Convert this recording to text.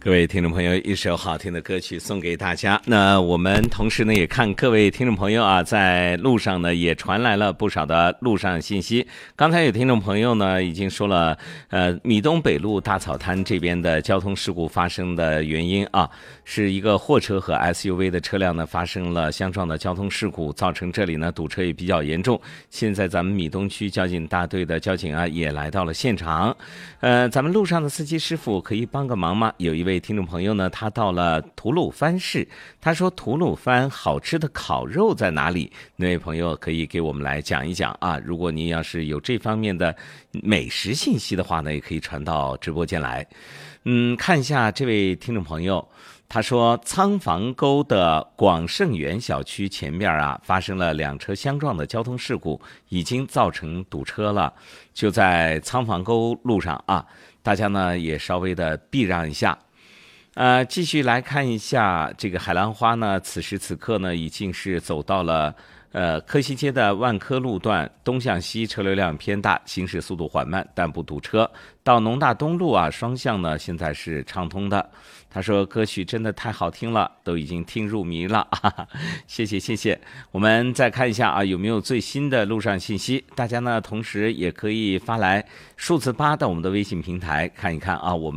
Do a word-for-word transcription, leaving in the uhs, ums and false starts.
各位听众朋友，一首好听的歌曲送给大家。那我们同时呢也看各位听众朋友啊，在路上呢也传来了不少的路上信息。刚才有听众朋友呢已经说了，呃，米东北路大草滩这边的交通事故发生的原因啊，是一个货车和 S U V 的车辆呢发生了相撞的交通事故，造成这里呢堵车也比较严重。现在咱们米东区交警大队的交警啊也来到了现场，呃，咱们路上的司机师傅可以帮个忙吗？有一位听众朋友呢，他到了吐鲁番市，他说吐鲁番好吃的烤肉在哪里？那位朋友可以给我们来讲一讲啊。如果您要是有这方面的美食信息的话呢，也可以传到直播间来。嗯，看一下这位听众朋友，他说仓房沟的广盛园小区前面啊发生了两车相撞的交通事故，已经造成堵车了，就在仓房沟路上啊，大家呢也稍微的避让一下。呃，继续来看一下这个海兰花呢，此时此刻呢已经是走到了呃科西街的万科路段，东向西车流量偏大，行驶速度缓慢，但不堵车。到农大东路啊，双向呢现在是畅通的。他说歌曲真的太好听了，都已经听入迷了，哈哈，谢谢谢谢。我们再看一下啊，有没有最新的路上信息？大家呢同时也可以发来数字八到我们的微信平台看一看啊，我们。